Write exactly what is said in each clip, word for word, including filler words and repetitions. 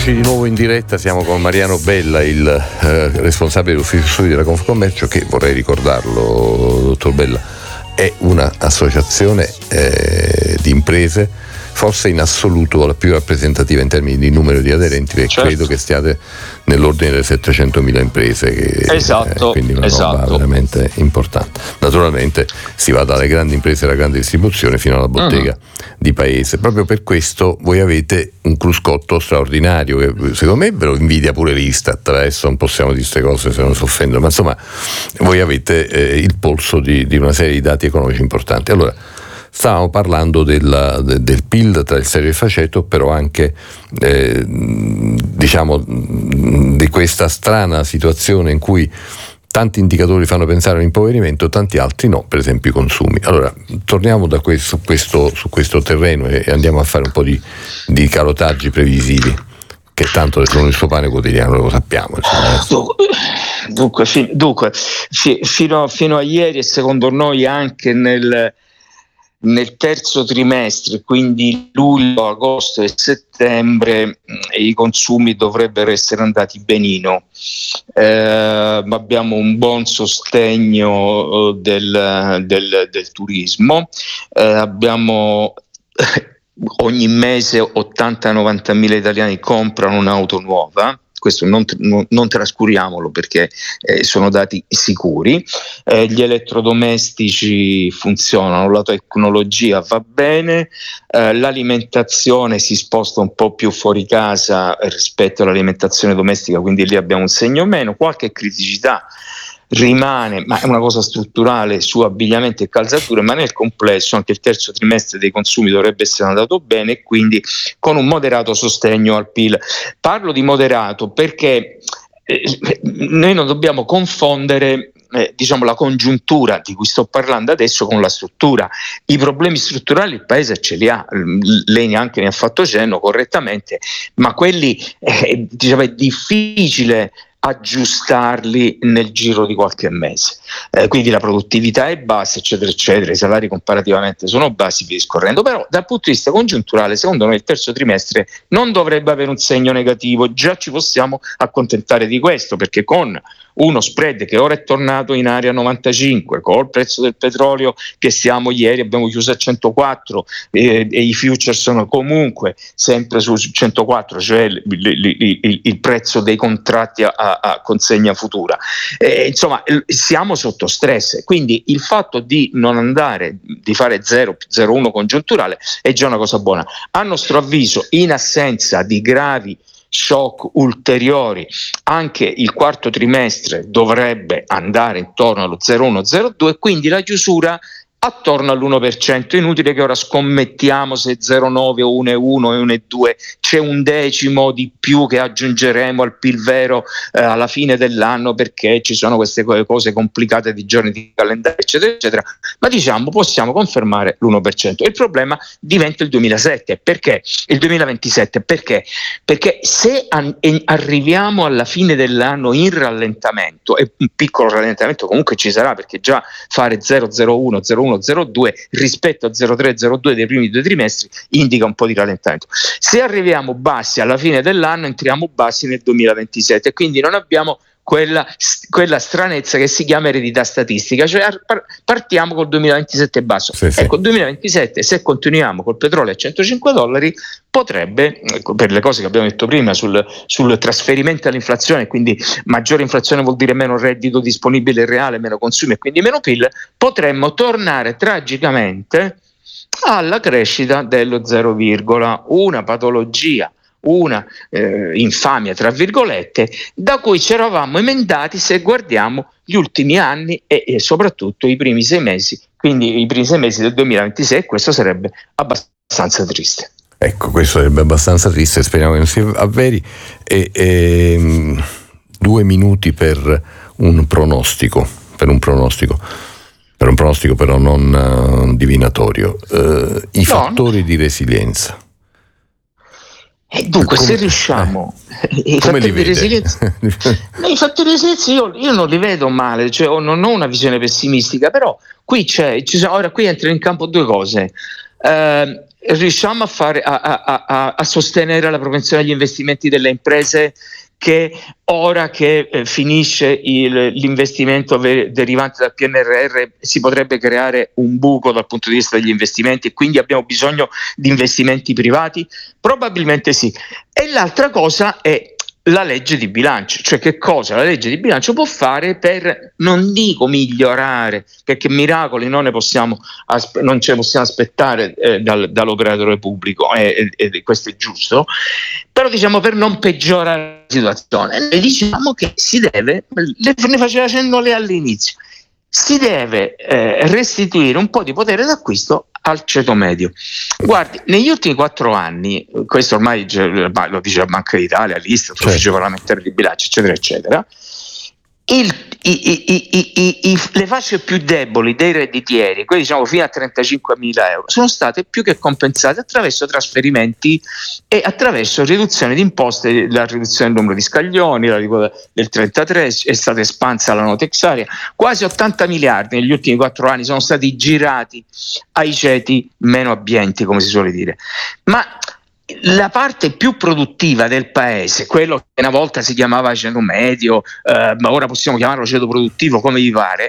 Eccoci di nuovo in diretta, siamo con Mariano Bella, il eh, responsabile dell'ufficio studi della Confcommercio, che, vorrei ricordarlo, dottor Bella, è un'associazione eh, di imprese, forse in assoluto la più rappresentativa in termini di numero di aderenti, perché certo, credo che stiate nell'ordine delle settecentomila imprese, che, esatto, eh, quindi una esatto. roba veramente importante. Naturalmente si va dalle grandi imprese alla grande distribuzione fino alla bottega uh-huh. di paese. Proprio per questo voi avete un cruscotto straordinario che secondo me ve lo invidia pure l'Istat. Adesso non possiamo dire queste cose se non si offendono, ma insomma voi avete eh, il polso di, di una serie di dati economici importanti. Allora, stavamo parlando della, de, del P I L tra il serio e il faceto, però anche eh, diciamo di questa strana situazione in cui tanti indicatori fanno pensare all'impoverimento, tanti altri no, per esempio i consumi. Allora, torniamo da questo, questo, su questo terreno e andiamo a fare un po' di, di carotaggi previsivi, che tanto sono il suo pane quotidiano, lo sappiamo. Dunque, fi, dunque fi, fino, fino a ieri, e secondo noi anche nel Nel terzo trimestre, quindi luglio, agosto e settembre, i consumi dovrebbero essere andati benino. Eh, abbiamo un buon sostegno del, del, del turismo, eh, abbiamo ogni mese ottanta novanta mila italiani comprano un'auto nuova. Questo non, non, non trascuriamolo, perché eh, sono dati sicuri. Eh, gli elettrodomestici funzionano, la tecnologia va bene, eh, l'alimentazione si sposta un po' più fuori casa rispetto all'alimentazione domestica, quindi lì abbiamo un segno meno. Qualche criticità rimane, ma è una cosa strutturale, su abbigliamento e calzature, ma nel complesso anche il terzo trimestre dei consumi dovrebbe essere andato bene, quindi con un moderato sostegno al P I L. Parlo di moderato perché eh, noi non dobbiamo confondere eh, diciamo la congiuntura di cui sto parlando adesso con la struttura. I problemi strutturali il Paese ce li ha, lei neanche ne ha fatto cenno correttamente, ma quelli eh, diciamo è difficile aggiustarli nel giro di qualche mese, eh, quindi la produttività è bassa, eccetera eccetera, i salari comparativamente sono bassi, via discorrendo. Però dal punto di vista congiunturale, secondo noi il terzo trimestre non dovrebbe avere un segno negativo, già ci possiamo accontentare di questo, perché con uno spread che ora è tornato in area novantacinque, col prezzo del petrolio che siamo ieri abbiamo chiuso a centoquattro eh, e i futures sono comunque sempre su centoquattro, cioè il, il, il, il prezzo dei contratti a, a consegna futura, eh, insomma siamo sotto stress, quindi il fatto di non andare, di fare zero zero uno congiunturale è già una cosa buona. A nostro avviso, in assenza di gravi shock ulteriori, anche il quarto trimestre dovrebbe andare intorno allo zero virgola uno zero due, quindi la chiusura attorno all'uno per cento. Inutile che ora scommettiamo se zero virgola nove o uno virgola uno e uno virgola due, c'è un decimo di più che aggiungeremo al P I L vero eh, alla fine dell'anno, perché ci sono queste cose complicate di giorni di calendario, eccetera eccetera, ma diciamo possiamo confermare l'uno per cento. Il problema diventa il duemilasette, perché il duemilaventisette, perché perché se an- arriviamo alla fine dell'anno in rallentamento, e un piccolo rallentamento comunque ci sarà, perché già fare zero virgola zero uno zero virgola uno zero due rispetto a zero virgola tre zero virgola due dei primi due trimestri indica un po' di rallentamento. Se arriviamo bassi alla fine dell'anno, entriamo bassi nel duemilaventisette, quindi non abbiamo quella, quella stranezza che si chiama eredità statistica, cioè partiamo col duemilaventisette basso. Sì, sì. Ecco, duemilaventisette, se continuiamo col petrolio a centocinque dollari, potrebbe, per le cose che abbiamo detto prima sul, sul trasferimento all'inflazione, quindi maggiore inflazione vuol dire meno reddito disponibile reale, meno consumi e quindi meno P I L, potremmo tornare tragicamente alla crescita dello zero, una patologia, una eh, infamia tra virgolette, da cui ci eravamo emendati se guardiamo gli ultimi anni e, e soprattutto i primi sei mesi, quindi i primi sei mesi del duemilaventisei. Questo sarebbe abbastanza triste. Ecco, questo sarebbe abbastanza triste, speriamo che non si avveri. E, e, due minuti per un pronostico, per un pronostico. Per un pronostico però non uh, divinatorio, uh, i no, fattori no. di resilienza. E dunque, come, se riusciamo, eh, i fattori di resilienza, i fattori di resilienza io, io non li vedo male, cioè non ho una visione pessimistica, però qui c'è, ci sono, ora qui entrano in campo due cose. Uh, riusciamo a, fare, a, a, a, a sostenere la propensione agli investimenti delle imprese, che ora che eh, finisce il, l'investimento ver- derivante dal P N R R si potrebbe creare un buco dal punto di vista degli investimenti e quindi abbiamo bisogno di investimenti privati? Probabilmente sì. E l'altra cosa è la legge di bilancio, cioè che cosa la legge di bilancio può fare per, non dico migliorare, perché miracoli non ne possiamo aspe- non ce ne possiamo aspettare eh, dal, dall'operatore pubblico, e eh, eh, questo è giusto, però diciamo per non peggiorare la situazione. Noi diciamo che si deve, ne faceva cenno lei all'inizio, si deve eh, restituire un po' di potere d'acquisto al ceto medio. Guardi, negli ultimi quattro anni, questo ormai lo dice la Banca d'Italia, l'Istat, l'Ufficio certo. parlamentare di bilancio, eccetera, eccetera, il, i, i, i, i, i, le fasce più deboli dei redditieri, quelli diciamo fino a trentacinquemila euro, sono state più che compensate attraverso trasferimenti e attraverso riduzione di imposte, la riduzione del numero di scaglioni, la del trentatré, è stata espansa la no tax area, quasi ottanta miliardi negli ultimi quattro anni sono stati girati ai ceti meno abbienti, come si suole dire. Ma la parte più produttiva del paese, quello che una volta si chiamava ceto medio, eh, ma ora possiamo chiamarlo ceto produttivo, come vi pare,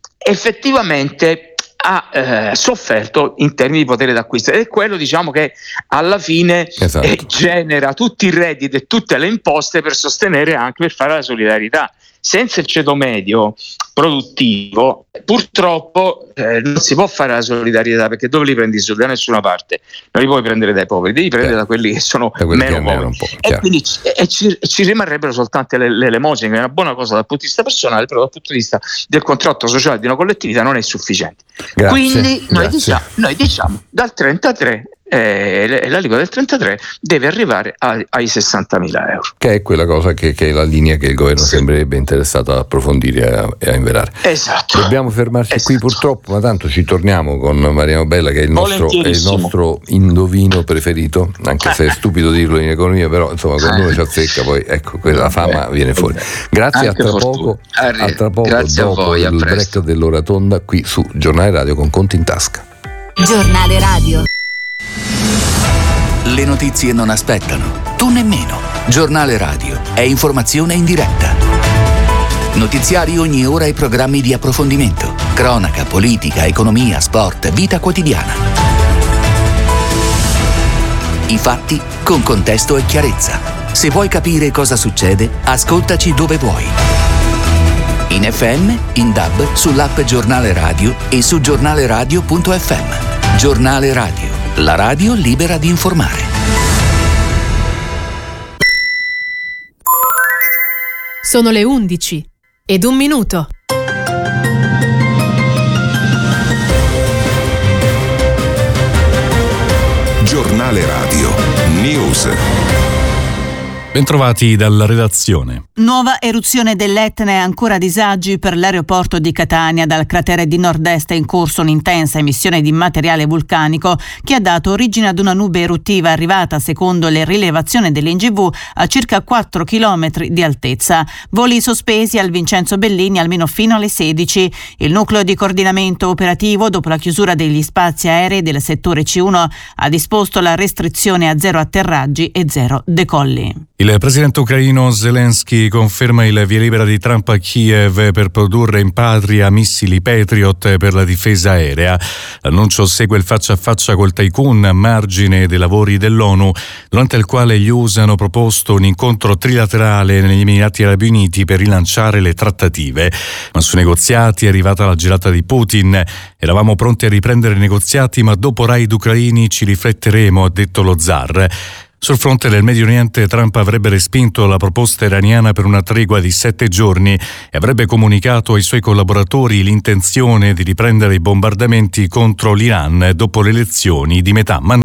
effettivamente ha eh, sofferto in termini di potere d'acquisto, ed è quello, diciamo, che alla fine esatto. eh, genera tutti i redditi e tutte le imposte per sostenere, anche per fare la solidarietà. Senza il ceto medio produttivo, purtroppo eh, non si può fare la solidarietà, perché dove li prendi i soldi? Da nessuna parte. Non li puoi prendere dai poveri, devi prendere eh, da quelli che sono meno poveri. E quindi e ci, ci rimarrebbero soltanto le, le elemosine, che è una buona cosa dal punto di vista personale, però dal punto di vista del contratto sociale di una collettività non è sufficiente. Grazie, quindi noi diciamo, noi diciamo dal trentatré eh, l'aliquota del trentatré deve arrivare a, ai sessantamila euro. Che è quella cosa che, che è la linea che il governo sì. sembrerebbe interessato a approfondire e a, e a inverare. Esatto. Dobbiamo fermarci esatto. qui purtroppo, ma tanto ci torniamo con Mariano Bella, che è il nostro, è il nostro indovino preferito, anche se è stupido dirlo in economia, però insomma quando uno ci azzecca poi ecco quella fama viene fuori. Grazie, a tra poco, a tra poco Grazie dopo a voi, il break dell'ora tonda qui su Giornale Radio con Conti in tasca. Giornale Radio. Le notizie non aspettano, tu nemmeno. Giornale Radio è informazione in diretta. Notiziari ogni ora e programmi di approfondimento. Cronaca, politica, economia, sport, vita quotidiana. I fatti con contesto e chiarezza. Se vuoi capire cosa succede, ascoltaci dove vuoi. In F M, in D A B, sull'app Giornale Radio e su giornaleradio punto effe emme. Giornale Radio, la radio libera di informare. Sono le undici ed un minuto. Giornale Radio News. Bentrovati dalla redazione. Nuova eruzione dell'Etna e ancora disagi per l'aeroporto di Catania. Dal cratere di nord-est è in corso un'intensa emissione di materiale vulcanico che ha dato origine ad una nube eruttiva arrivata, secondo le rilevazioni dell'I N G V, a circa quattro chilometri di altezza. Voli sospesi al Vincenzo Bellini almeno fino alle sedici. Il nucleo di coordinamento operativo, dopo la chiusura degli spazi aerei del settore C uno, ha disposto la restrizione a zero atterraggi e zero decolli. Il presidente ucraino Zelensky conferma il via libera di Trump a Kiev per produrre in patria missili Patriot per la difesa aerea. L'annuncio segue il faccia a faccia col tycoon a margine dei lavori dell'ONU, durante il quale gli U S A hanno proposto un incontro trilaterale negli Emirati Arabi Uniti per rilanciare le trattative. Ma sui negoziati è arrivata la girata di Putin. Eravamo pronti a riprendere i negoziati, ma dopo raid ucraini ci rifletteremo, ha detto lo zar. Sul fronte del Medio Oriente, Trump avrebbe respinto la proposta iraniana per una tregua di sette giorni e avrebbe comunicato ai suoi collaboratori l'intenzione di riprendere i bombardamenti contro l'Iran dopo le elezioni di metà mandato.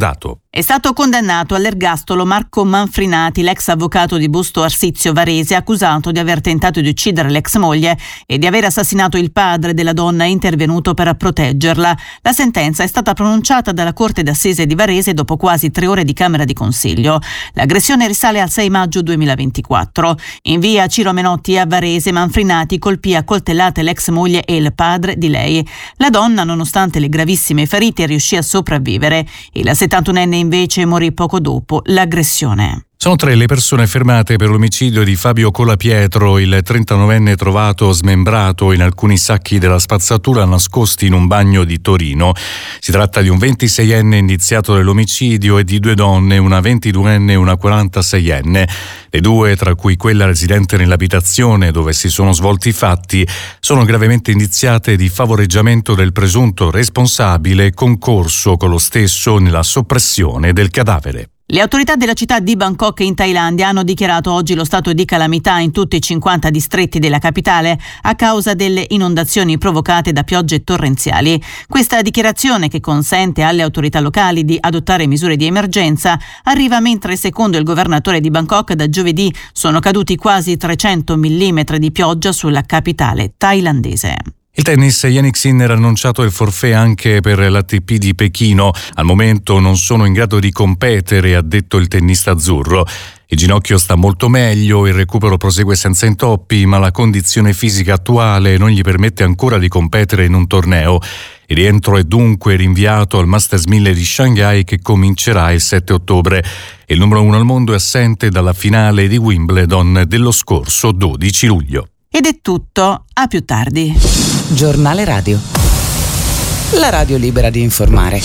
È stato condannato all'ergastolo Marco Manfrinati, l'ex avvocato di Busto Arsizio Varese, accusato di aver tentato di uccidere l'ex moglie e di aver assassinato il padre della donna intervenuto per proteggerla. La sentenza è stata pronunciata dalla Corte d'Assise di Varese dopo quasi tre ore di Camera di Consiglio. L'aggressione risale al sei maggio duemilaventiquattro. In via Ciro Menotti a Varese, Manfrinati colpì a coltellate l'ex moglie e il padre di lei. La donna, nonostante le gravissime ferite, riuscì a sopravvivere. Il settantunenne invece morì poco dopo l'aggressione. Sono tre le persone fermate per l'omicidio di Fabio Colapietro, il trentanovenne trovato smembrato in alcuni sacchi della spazzatura nascosti in un bagno di Torino. Si tratta di un ventiseienne indiziato dell'omicidio e di due donne, una ventiduenne e una quarantaseienne. Le due, tra cui quella residente nell'abitazione dove si sono svolti i fatti, sono gravemente indiziate di favoreggiamento del presunto responsabile e concorso con lo stesso nella soppressione del cadavere. Le autorità della città di Bangkok in Thailandia hanno dichiarato oggi lo stato di calamità in tutti i cinquanta distretti della capitale a causa delle inondazioni provocate da piogge torrenziali. Questa dichiarazione, che consente alle autorità locali di adottare misure di emergenza, arriva mentre, secondo il governatore di Bangkok, da giovedì sono caduti quasi trecento millimetri di pioggia sulla capitale thailandese. Il tennis, Jannik Sinner ha annunciato il forfait anche per l'A T P di Pechino. Al momento non sono in grado di competere, ha detto il tennista azzurro. Il ginocchio sta molto meglio, il recupero prosegue senza intoppi, ma la condizione fisica attuale non gli permette ancora di competere in un torneo. Il rientro è dunque rinviato al Masters mille di Shanghai, che comincerà il sette ottobre. Il numero uno al mondo è assente dalla finale di Wimbledon dello scorso dodici luglio. Ed è tutto, a più tardi. Giornale Radio. La radio libera di informare.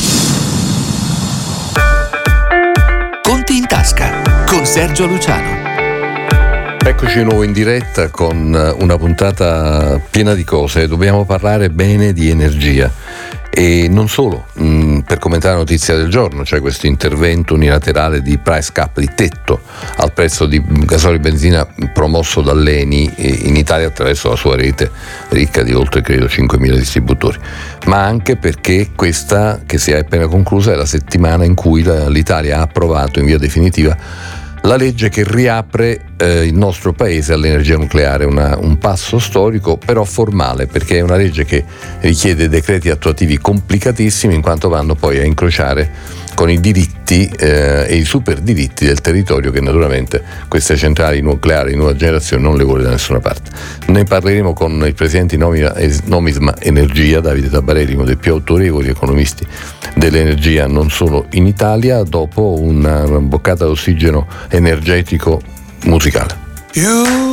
Conti in tasca con Sergio Luciano. Eccoci di nuovo in diretta con una puntata piena di cose. Dobbiamo parlare bene di energia e non solo. Mh, per commentare la notizia del giorno c'è questo intervento unilaterale di price cap, di tetto al prezzo di gasolio e benzina promosso dall'Eni in Italia attraverso la sua rete ricca di oltre credo cinquemila distributori, ma anche perché questa, che si è appena conclusa, è la settimana in cui la, l'Italia ha approvato in via definitiva la legge che riapre eh, il nostro paese all'energia nucleare, una, un passo storico però formale, perché è una legge che richiede decreti attuativi complicatissimi, in quanto vanno poi a incrociare con i diritti eh, e i super diritti del territorio, che naturalmente queste centrali nucleari di nuova generazione non le vuole da nessuna parte. Ne parleremo con il presidente di Nomisma Energia, Davide Tabarelli, uno dei più autorevoli economisti dell'energia non solo in Italia, dopo una boccata d'ossigeno energetico musicale.